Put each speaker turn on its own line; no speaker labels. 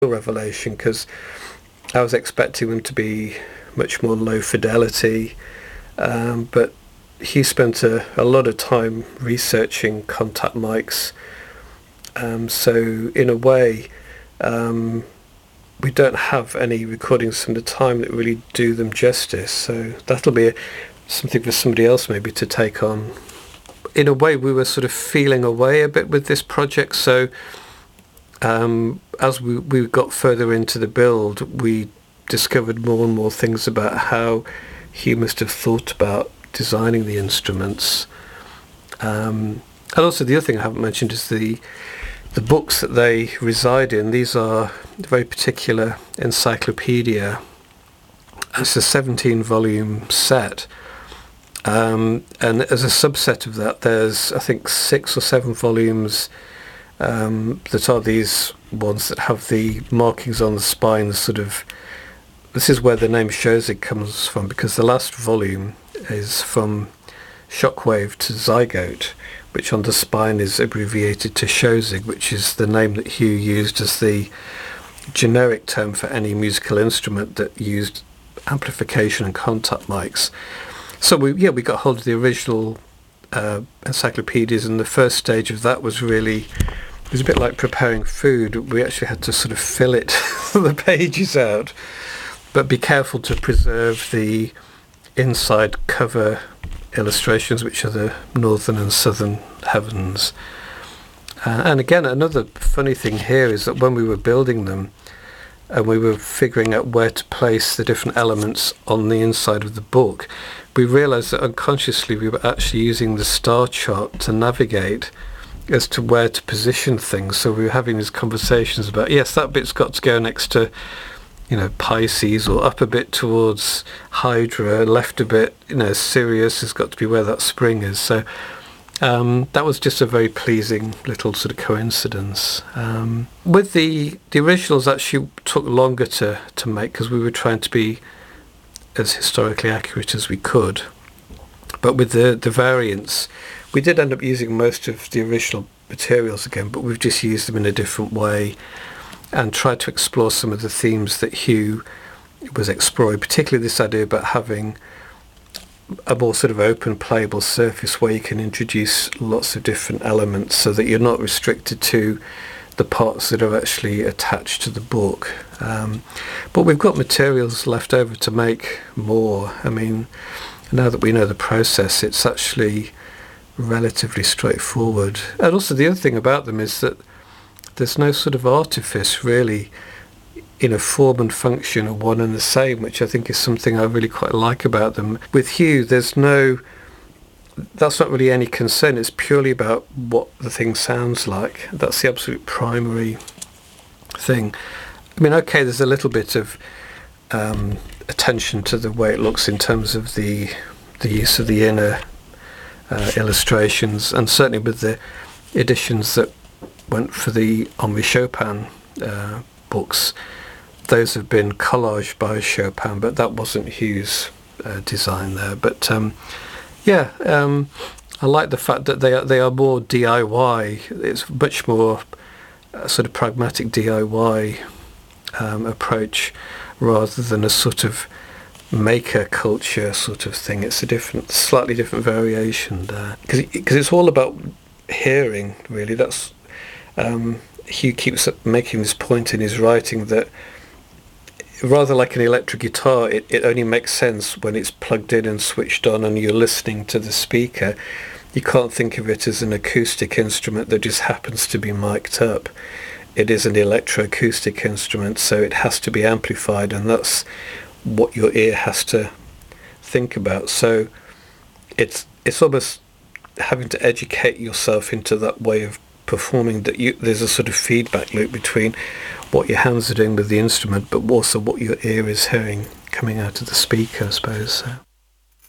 revelation, because I was expecting them to be much more low fidelity, but he spent a lot of time researching contact mics. So in a way, we don't have any recordings from the time that really do them justice. So that'll be something for somebody else maybe to take on. In a way, we were sort of feeling away a bit with this project. So as we got further into the build, we discovered more and more things about how he must have thought about designing the instruments. And also the other thing I haven't mentioned is the books that they reside in. These are a very particular encyclopedia. It's a 17-volume set. And as a subset of that, there's, I think, 6 or 7 volumes that are these ones that have the markings on the spine, sort of. This is where the name Schosig comes from, because the last volume is from Shockwave to Zygote, which on the spine is abbreviated to Schosig, which is the name that Hugh used as the generic term for any musical instrument that used amplification and contact mics. So we got hold of the original encyclopedias, and the first stage of that was really, it was a bit like preparing food. We actually had to sort of fill it, the pages out, but be careful to preserve the inside cover illustrations, which are the northern and southern heavens. And again, another funny thing here is that when we were building them and we were figuring out where to place the different elements on the inside of the book, we realized that unconsciously we were actually using the star chart to navigate as to where to position things. So we were having these conversations about, yes, that bit's got to go next to, Pisces, or up a bit towards Hydra, left a bit, Sirius has got to be where that spring is. So that was just a very pleasing little sort of coincidence. With the originals, actually took longer to make, because we were trying to be as historically accurate as we could. But with the variants, we did end up using most of the original materials again, but we've just used them in a different way and tried to explore some of the themes that Hugh was exploring, particularly this idea about having a more sort of open playable surface where you can introduce lots of different elements so that you're not restricted to the parts that are actually attached to the book. But we've got materials left over to make more. I mean, now that we know the process, it's actually relatively straightforward. And also the other thing about them is that there's no sort of artifice really in a form and function are one and the same, which I think is something I really quite like about them. With Hugh, that's not really any concern. It's purely about what the thing sounds like. That's the absolute primary thing. I mean, okay, there's a little bit of attention to the way it looks in terms of the use of the inner illustrations, and certainly with the editions that went for the Henri Chopin books, those have been collaged by Chopin, but that wasn't Hugh's design there. But I like the fact that they are more DIY. It's much more sort of pragmatic DIY approach rather than a sort of maker culture sort of thing. It's a slightly different variation there, because it's all about hearing really. That's Hugh keeps making this point in his writing that rather like an electric guitar, it only makes sense when it's plugged in and switched on and you're listening to the speaker. You can't think of it as an acoustic instrument that just happens to be mic'd up. It is an electroacoustic instrument, so it has to be amplified, and that's what your ear has to think about. So it's almost having to educate yourself into that way of performing, that there's a sort of feedback loop between what your hands are doing with the instrument, but also what your ear is hearing coming out of the speaker, I suppose. So.